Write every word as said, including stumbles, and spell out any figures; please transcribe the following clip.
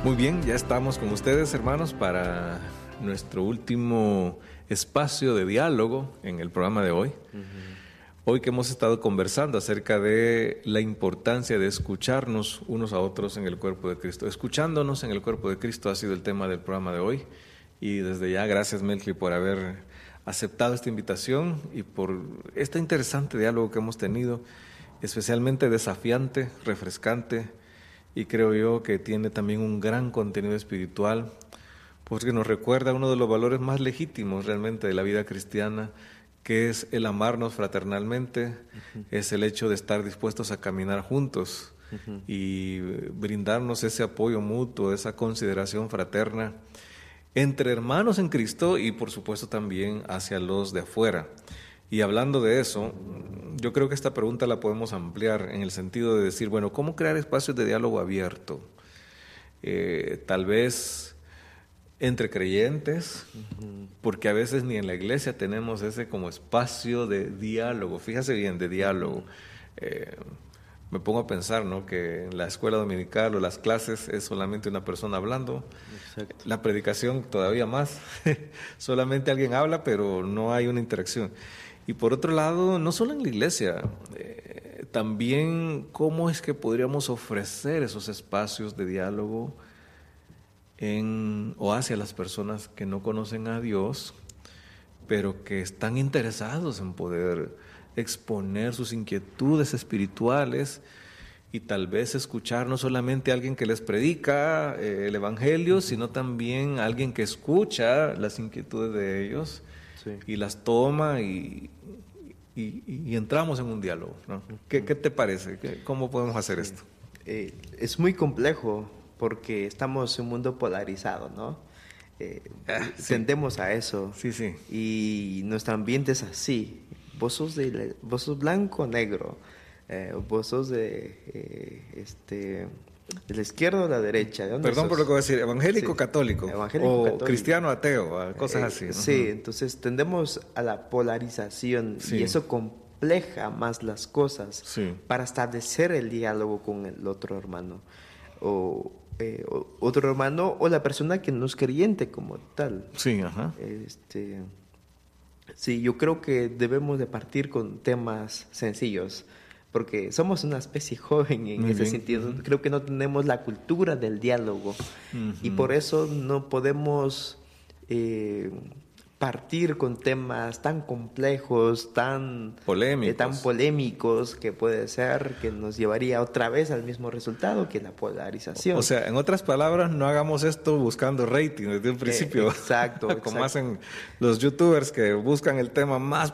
Muy bien, ya estamos con ustedes, hermanos, para nuestro último espacio de diálogo en el programa de hoy. Uh-huh. Hoy que hemos estado conversando acerca de la importancia de escucharnos unos a otros en el cuerpo de Cristo. Escuchándonos en el cuerpo de Cristo ha sido el tema del programa de hoy. Y desde ya, gracias, Melqui, por haber aceptado esta invitación y por este interesante diálogo que hemos tenido, especialmente desafiante, refrescante, y creo yo que tiene también un gran contenido espiritual, porque nos recuerda uno de los valores más legítimos realmente de la vida cristiana, que es el amarnos fraternalmente, uh-huh. es el hecho de estar dispuestos a caminar juntos uh-huh. y brindarnos ese apoyo mutuo, esa consideración fraterna entre hermanos en Cristo y por supuesto también hacia los de afuera. Y hablando de eso, yo creo que esta pregunta la podemos ampliar en el sentido de decir, bueno, ¿cómo crear espacios de diálogo abierto? Eh, tal vez entre creyentes, uh-huh. porque a veces ni en la iglesia tenemos ese como espacio de diálogo, fíjese bien, de diálogo. Eh, me pongo a pensar, ¿no?, que en la escuela dominical o las clases es solamente una persona hablando. Exacto. La predicación todavía más, solamente alguien habla, pero no hay una interacción. Y por otro lado, no solo en la iglesia, eh, también cómo es que podríamos ofrecer esos espacios de diálogo en o hacia las personas que no conocen a Dios, pero que están interesados en poder exponer sus inquietudes espirituales y tal vez escuchar no solamente a alguien que les predica eh, el evangelio, sino también a alguien que escucha las inquietudes de ellos. Sí. Y las toma y, y, y entramos en un diálogo, ¿no? ¿Qué, qué te parece? ¿Qué, ¿Cómo podemos hacer sí. esto? Eh, es muy complejo porque estamos en un mundo polarizado, ¿no? Eh, ah, sí. Tendemos a eso. Sí, sí. Y nuestro ambiente es así. Vos sos, de, vos sos blanco o negro. Eh, vos sos de... Eh, este... ¿De la izquierda o de la derecha? ¿De dónde Perdón sos? por lo que voy a decir, evangélico sí. católico, evangélico o católico. cristiano ateo, cosas eh, así. Sí, uh-huh. entonces tendemos a la polarización sí. y eso compleja más las cosas sí. para establecer el diálogo con el otro hermano, o, eh, o otro hermano o la persona que no es creyente como tal. Sí, ajá. Este, sí, yo creo que debemos de partir con temas sencillos, porque somos una especie joven en Muy ese bien. sentido. Uh-huh. Creo que no tenemos la cultura del diálogo uh-huh. y por eso no podemos eh, partir con temas tan complejos, tan polémicos. Eh, tan polémicos que puede ser que nos llevaría otra vez al mismo resultado que la polarización. O sea, en otras palabras, no hagamos esto buscando rating desde un principio. Eh, exacto. Como exacto. hacen los youtubers que buscan el tema más